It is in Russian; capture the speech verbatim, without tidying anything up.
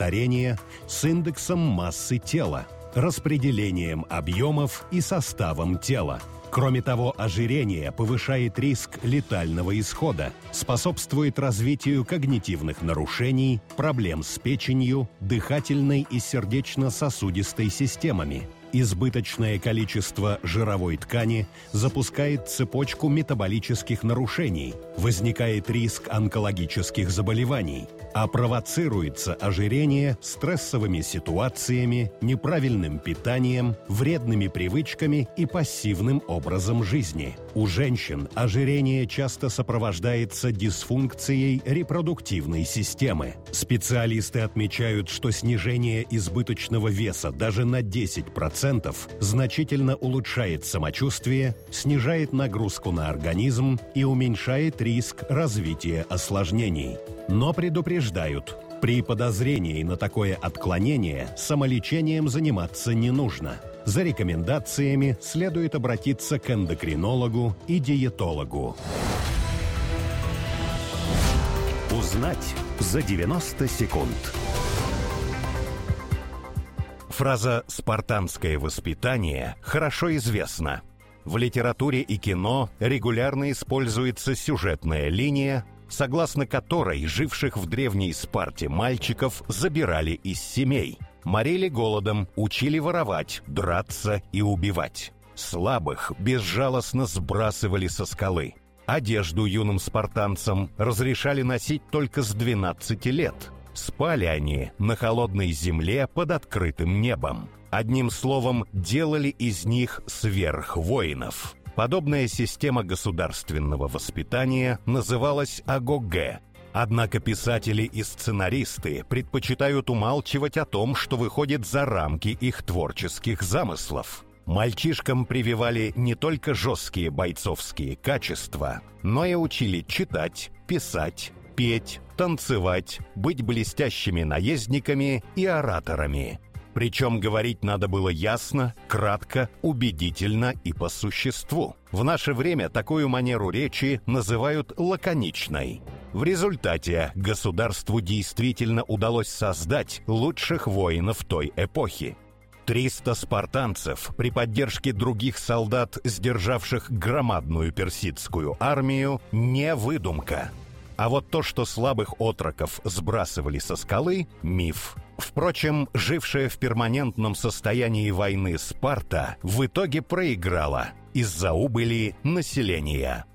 старения с индексом массы тела, распределением объемов и составом тела. Кроме того, ожирение повышает риск летального исхода, способствует развитию когнитивных нарушений, проблем с печенью, дыхательной и сердечно-сосудистой системами. Избыточное количество жировой ткани запускает цепочку метаболических нарушений, возникает риск онкологических заболеваний, а провоцируется ожирение стрессовыми ситуациями, неправильным питанием, вредными привычками и пассивным образом жизни. У женщин ожирение часто сопровождается дисфункцией репродуктивной системы. Специалисты отмечают, что снижение избыточного веса даже на десять процентов значительно улучшает самочувствие, снижает нагрузку на организм и уменьшает риск развития осложнений. Но предупреждают, при подозрении на такое отклонение самолечением заниматься не нужно. За рекомендациями следует обратиться к эндокринологу и диетологу. Узнать за девяносто секунд. Фраза «спартанское воспитание» хорошо известна. В литературе и кино регулярно используется сюжетная линия, согласно которой живших в древней Спарте мальчиков забирали из семей, морили голодом, учили воровать, драться и убивать. Слабых безжалостно сбрасывали со скалы. Одежду юным спартанцам разрешали носить только с двенадцати лет. Спали они на холодной земле под открытым небом. Одним словом, делали из них сверхвоинов. Подобная система государственного воспитания называлась агоге. Однако писатели и сценаристы предпочитают умалчивать о том, что выходит за рамки их творческих замыслов. Мальчишкам прививали не только жесткие бойцовские качества, но и учили читать, писать, петь, танцевать, быть блестящими наездниками и ораторами. Причем говорить надо было ясно, кратко, убедительно и по существу. В наше время такую манеру речи называют лаконичной. В результате государству действительно удалось создать лучших воинов той эпохи. триста спартанцев при поддержке других солдат, сдержавших громадную персидскую армию, не выдумка. А вот то, что слабых отроков сбрасывали со скалы – миф. Впрочем, жившая в перманентном состоянии войны Спарта в итоге проиграла из-за убыли населения.